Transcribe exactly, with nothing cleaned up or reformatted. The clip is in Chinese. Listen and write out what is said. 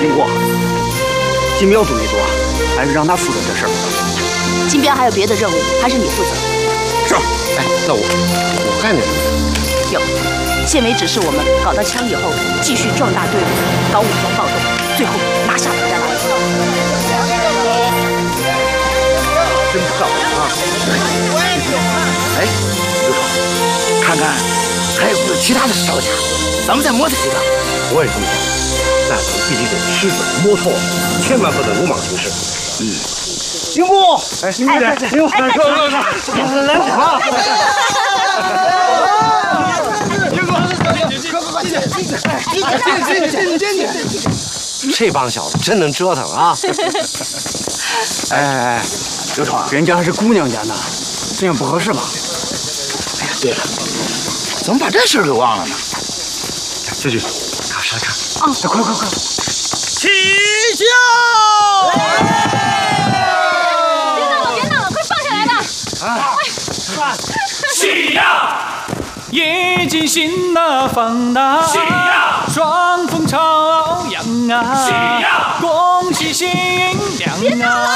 经过，金彪主意多，还是让他负责这事儿吧。 金彪还有别的任务，还是你负责。 是。哎，那我我干点什么？ 有，县委指示我们搞到枪以后，继续壮大队伍，搞武装暴动，最后拿下国家大业。 真漂亮啊！哎，刘闯，看看还有没有其他的手脚，咱们再摸他几个。我也这么想，但咱们必须得吃准摸透，千万不能鲁莽行事。嗯。英布，哎，英布姐，英布，来，说说说，来我啊！英布，快快快，进去，进去，进去，进去，进去，进去！这帮小子真能折腾啊！ 哎哎哎，刘闯，人家还是姑娘家呢，这样不合适吧？ 哎呀，对了，怎么把这事儿给忘了呢？ 秀菊，看谁看？啊，快快快！ 起轿！ 别闹了，别闹了，快放下来吧！ 啊， 起呀！夜静心呐放呐，双风朝阳啊，恭喜新娘啊！